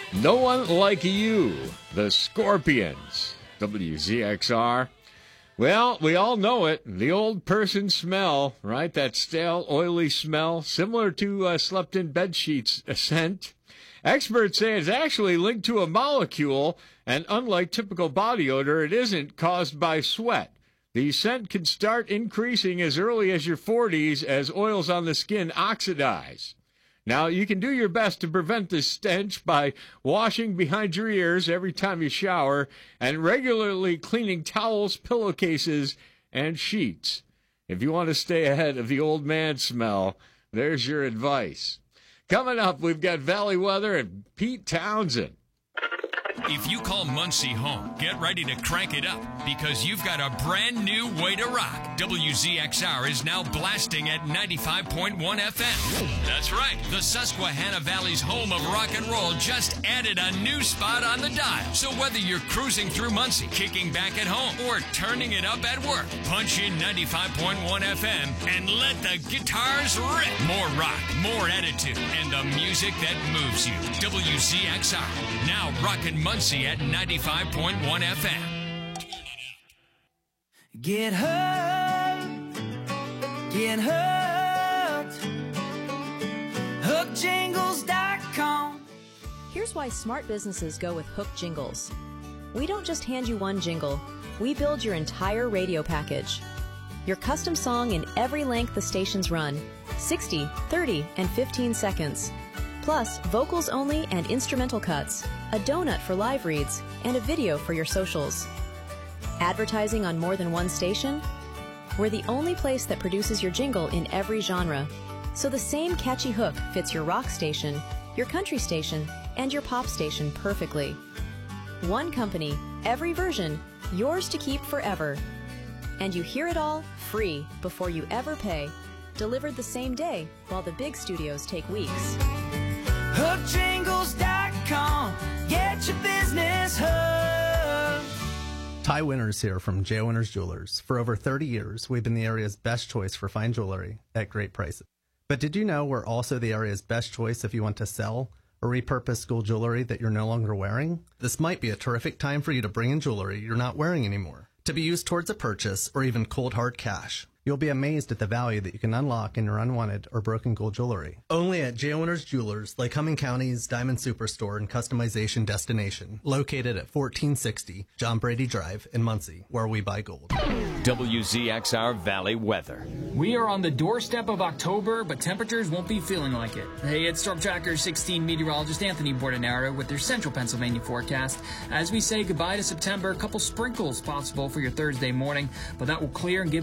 No One Like You, the Scorpions, WZXR. Well, we all know it, the old person smell, right? That stale, oily smell, similar to slept-in bed sheets scent. Experts say it's actually linked to a molecule, and unlike typical body odor, it isn't caused by sweat. The scent can start increasing as early as your 40s as oils on the skin oxidize. Now, you can do your best to prevent this stench by washing behind your ears every time you shower and regularly cleaning towels, pillowcases, and sheets. If you want to stay ahead of the old man smell, there's your advice. Coming up, we've got Valley Weather and Pete Townsend. If you call Muncie home, get ready to crank it up because you've got a brand new way to rock. WZXR is now blasting at 95.1 FM. That's right. The Susquehanna Valley's home of rock and roll just added a new spot on the dial. So whether you're cruising through Muncie, kicking back at home, or turning it up at work, punch in 95.1 FM and let the guitars rip. More rock, more attitude, and the music that moves you. WZXR, now rockin' Muncie at 95.1 FM. Get hooked, get hooked, hookjingles.com. Here's why smart businesses go with Hook Jingles. We don't just hand you one jingle, we build your entire radio package. Your custom song in every length the stations run, 60, 30, and 15 seconds. Plus, vocals only and instrumental cuts, a donut for live reads, and a video for your socials. Advertising on more than one station? We're the only place that produces your jingle in every genre. So the same catchy hook fits your rock station, your country station, and your pop station perfectly. One company, every version, yours to keep forever. And you hear it all free before you ever pay. Delivered the same day, while the big studios take weeks. Hookjingles.com. Get your business hooked. Ty Winters here from J. Winters Jewelers. For over 30 years, we've been the area's best choice for fine jewelry at great prices. But did you know we're also the area's best choice if you want to sell or repurpose school jewelry that you're no longer wearing? This might be a terrific time for you to bring in jewelry you're not wearing anymore, to be used towards a purchase or even cold hard cash. You'll be amazed at the value that you can unlock in your unwanted or broken gold jewelry. Only at J. Winters Jewelers, Lake Cumming County's Diamond Superstore and Customization Destination, located at 1460 John Brady Drive in Muncie, where we buy gold. WZXR Valley Weather. We are on the doorstep of October, but temperatures won't be feeling like it. Hey, it's Storm Tracker 16 meteorologist Anthony Bordenaro with their Central Pennsylvania forecast. As we say goodbye to September, a couple sprinkles possible for your Thursday morning, but that will clear and give